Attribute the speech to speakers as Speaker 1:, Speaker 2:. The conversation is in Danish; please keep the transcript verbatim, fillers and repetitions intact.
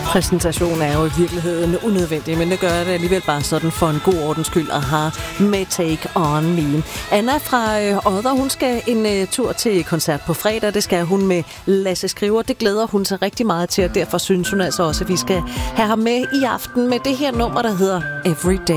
Speaker 1: præsentation er jo i virkeligheden unødvendig, men det gør det alligevel bare sådan for en god ordens skyld at have med Take On Me. Anna fra øh, Odder, hun skal en øh, tur til koncert på fredag. Det skal hun med Lasse Skriver. Det glæder hun sig rigtig meget til, og derfor synes hun altså også, at vi skal have ham med i aften med det her nummer, der hedder Everyday.